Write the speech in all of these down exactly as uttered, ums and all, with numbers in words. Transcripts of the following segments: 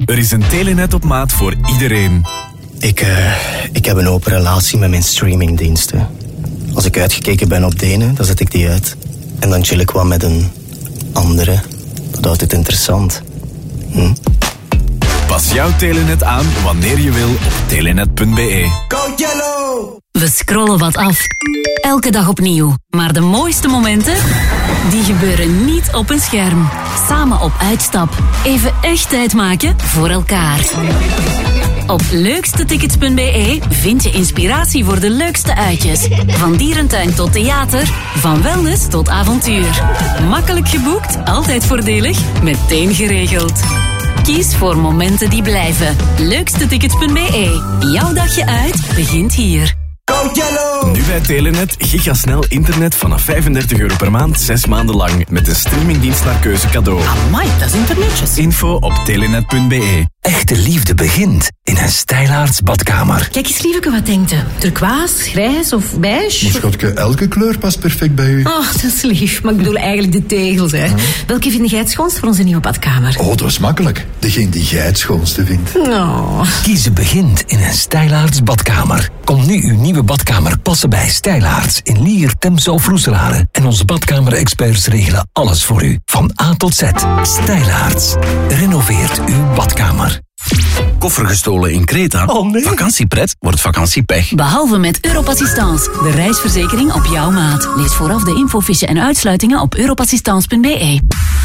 Er is een Telenet op maat voor iedereen. Ik, uh, ik heb een open relatie met mijn streamingdiensten. Als ik uitgekeken ben op de ene, dan zet ik die uit. En dan chill ik wat met een andere. Dat houdt het interessant. Hm? Pas jouw Telenet aan wanneer je wil op telenet punt be. Code Yellow! We scrollen wat af. Elke dag opnieuw. Maar de mooiste momenten, die gebeuren niet op een scherm. Samen op uitstap. Even echt tijd maken voor elkaar. Op leukstetickets punt be vind je inspiratie voor de leukste uitjes. Van dierentuin tot theater, van wellness tot avontuur. Makkelijk geboekt, altijd voordelig, meteen geregeld. Kies voor momenten die blijven. leukstetickets punt be. Jouw dagje uit begint hier. Code Yellow! Nu bij Telenet gigasnel internet vanaf vijfendertig euro per maand, zes maanden lang. Met de streamingdienst naar keuze cadeau. Amai, dat is internetjes. Info op telenet punt be. Echte liefde begint in een Stijlaarts badkamer. Kijk eens, lieveke, wat denkt u? Turquoise, grijs of beige? Schatke, elke kleur past perfect bij u. Oh, dat is lief, maar ik bedoel eigenlijk de tegels, hè. Hm. Welke vind jij het schoonst voor onze nieuwe badkamer? Oh, dat is makkelijk. Degene die jij het schoonste vindt. Oh. Kiezen begint in een Stijlaarts badkamer. Kom nu uw nieuwe badkamer passen bij Stijlaarts in Lier, Temse of Roeselare. En onze badkamerexperts regelen alles voor u. Van A tot Z. Stijlaarts. Renoveert uw badkamer. Koffer gestolen in Kreta? Oh nee. Vakantiepret wordt vakantiepech. Behalve met Europassistance, de reisverzekering op jouw maat. Lees vooraf de infofiche en uitsluitingen op europassistance punt be.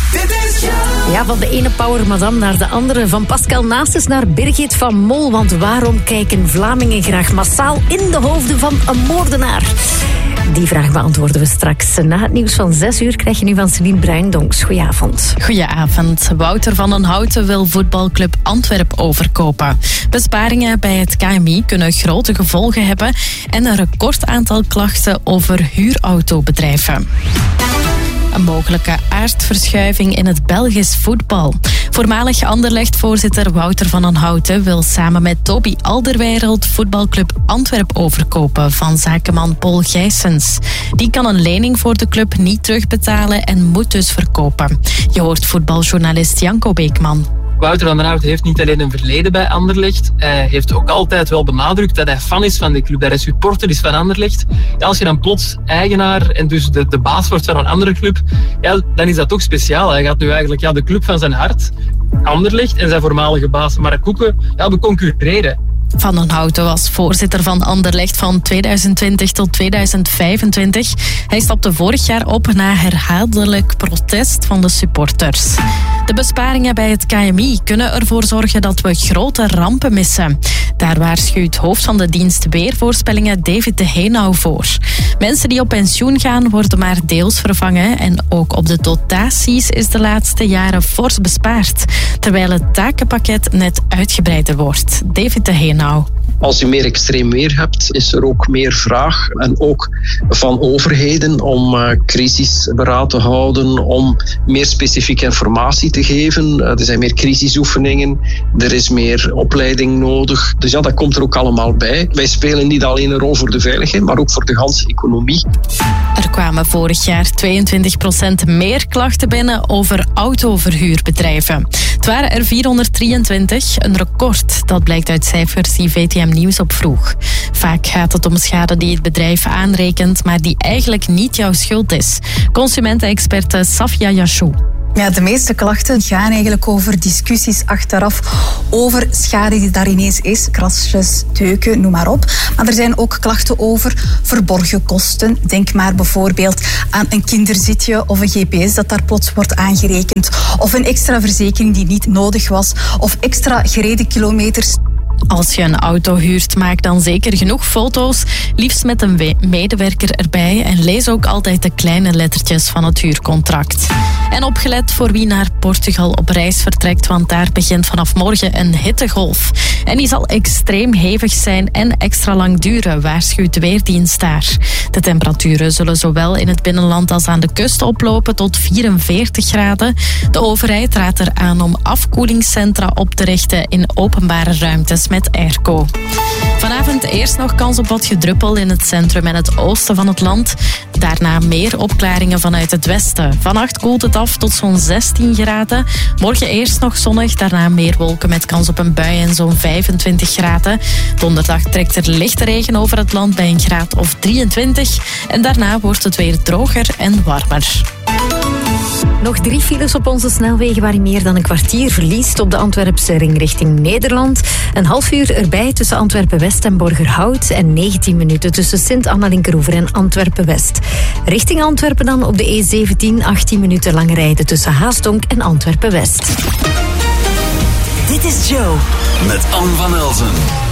Ja, van de ene power madame naar de andere. Van Pascal Naastes naar Birgit van Mol. Want waarom kijken Vlamingen graag massaal in de hoofden van een moordenaar? Die vraag beantwoorden we straks. Na het nieuws van zes uur krijg je nu van Celine Bruindonks. Goedenavond. Goedenavond. Wouter van den Houten wil voetbalclub Antwerp overkopen. Besparingen bij het K M I kunnen grote gevolgen hebben en een recordaantal klachten over huurautobedrijven. Een mogelijke aardverschuiving in het Belgisch voetbal. Voormalig Anderlecht-voorzitter Wouter van den Houten wil samen met Toby Alderweireld voetbalclub Antwerp overkopen van zakenman Paul Gijsens. Die kan een lening voor de club niet terugbetalen en moet dus verkopen. Je hoort voetbaljournalist Janko Beekman. Wouter van den Houten heeft niet alleen een verleden bij Anderlecht. Hij heeft ook altijd wel benadrukt dat hij fan is van de club. Dat hij supporter is van Anderlecht. Ja, als je dan plots eigenaar en dus de, de baas wordt van een andere club, ja, dan is dat toch speciaal. Hij gaat nu eigenlijk ja, de club van zijn hart, Anderlecht, en zijn voormalige baas Mark Koeken, ja, beconcurreren. Van den Houten was voorzitter van Anderlecht van tweeduizend twintig tot tweeduizend vijfentwintig. Hij stapte vorig jaar op na herhaaldelijk protest van de supporters. De besparingen bij het K M I kunnen ervoor zorgen dat we grote rampen missen. Daar waarschuwt hoofd van de dienst weervoorspellingen David de Heenau voor. Mensen die op pensioen gaan worden maar deels vervangen en ook op de dotaties is de laatste jaren fors bespaard, terwijl het takenpakket net uitgebreider wordt. David de Heenau. Als je meer extreem weer hebt, is er ook meer vraag. En ook van overheden om uh, crisisberaad te houden, om meer specifieke informatie te geven. Uh, er zijn meer crisisoefeningen, er is meer opleiding nodig. Dus ja, dat komt er ook allemaal bij. Wij spelen niet alleen een rol voor de veiligheid, maar ook voor de ganse economie. Er kwamen vorig jaar tweeëntwintig procent meer klachten binnen over autoverhuurbedrijven. Het waren er vierhonderddrieëntwintig, een record. Dat blijkt uit cijfers die V T M Nieuws opvroeg. Vaak gaat het om schade die het bedrijf aanrekent, maar die eigenlijk niet jouw schuld is. Consumentenexperte Safia Yashou. Ja, de meeste klachten gaan eigenlijk over discussies achteraf over schade die daar ineens is. Krasjes, deuken, noem maar op. Maar er zijn ook klachten over verborgen kosten. Denk maar bijvoorbeeld aan een kinderzitje of een G P S dat daar plots wordt aangerekend. Of een extra verzekering die niet nodig was. Of extra gereden kilometers. Als je een auto huurt, maak dan zeker genoeg foto's, liefst met een medewerker erbij, en lees ook altijd de kleine lettertjes van het huurcontract. En opgelet voor wie naar Portugal op reis vertrekt, want daar begint vanaf morgen een hittegolf. En die zal extreem hevig zijn en extra lang duren, waarschuwt de Weerdienst daar. De temperaturen zullen zowel in het binnenland als aan de kust oplopen tot vierenveertig graden. De overheid raadt eraan om afkoelingscentra op te richten in openbare ruimtes met met airco. Vanavond eerst nog kans op wat gedruppel in het centrum en het oosten van het land. Daarna meer opklaringen vanuit het westen. Vannacht koelt het af tot zo'n zestien graden. Morgen eerst nog zonnig, daarna meer wolken met kans op een bui en zo'n vijfentwintig graden. Donderdag trekt er lichte regen over het land bij een graad of drieëntwintig. En daarna wordt het weer droger en warmer. Nog drie files op onze snelwegen waar je meer dan een kwartier verliest. Op de Antwerpse ring richting Nederland. Een half uur erbij tussen Antwerpen-West en Borgerhout. En negentien minuten tussen Sint-Anna-Linkeroever en Antwerpen-West. Richting Antwerpen dan op de E zeventien. achttien minuten lang rijden tussen Haastonk en Antwerpen-West. Dit is Joe. Met Anne van Elzen.